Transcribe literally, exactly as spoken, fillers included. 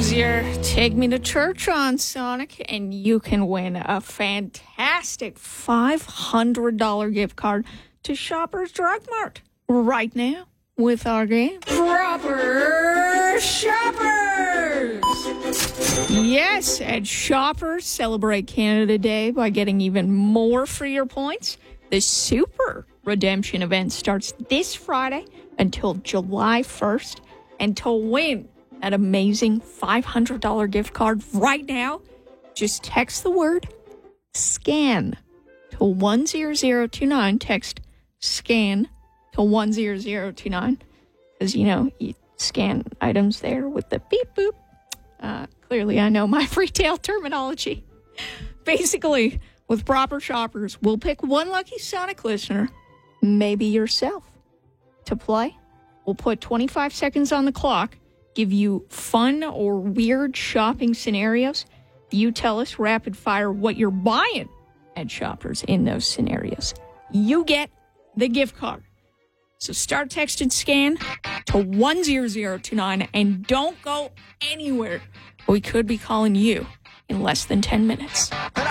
use your Take Me to Church on, Sonic, and you can win a fantastic five hundred dollars gift card to Shoppers Drug Mart right now with our game, Proper Shoppers! Yes, and Shoppers celebrate Canada Day by getting even more for your points. The Super Redemption event starts this Friday until July first. And to win that amazing five hundred dollars gift card right now, just text the word SCAN to one zero zero two nine. Text SCAN to one zero zero two nine. Because, you know, you scan items there with the beep boop. Uh, clearly, I know my retail terminology. Basically, with Proper Shoppers, we'll pick one lucky Sonic listener, maybe yourself, to play. We'll put twenty-five seconds on the clock, give you fun or weird shopping scenarios. You tell us rapid fire what you're buying at Shoppers in those scenarios. You get the gift card. So start texting SCAN to one zero zero two nine and don't go anywhere. We could be calling you in less than ten minutes.